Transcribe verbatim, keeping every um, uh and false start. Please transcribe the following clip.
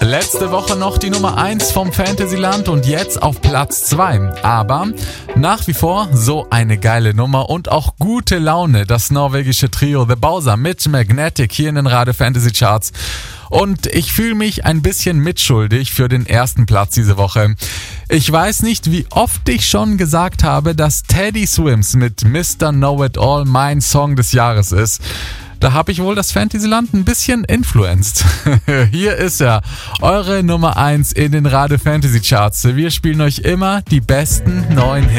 Letzte Woche noch die Nummer eins vom Fantasyland und jetzt auf Platz zwei. Aber nach wie vor so eine geile Nummer und auch gute Laune. Das norwegische Trio The Bowser mit Magnetic hier in den Radio Fantasy Charts. Und ich fühle mich ein bisschen mitschuldig für den ersten Platz diese Woche. Ich weiß nicht, wie oft ich schon gesagt habe, dass Teddy Swims mit Mister Know-It-All mein Song des Jahres ist. Da habe ich wohl das Fantasyland ein bisschen influenced. Hier ist er, eure Nummer eins in den Radio Fantasy Charts. Wir spielen euch immer die besten neuen Hits.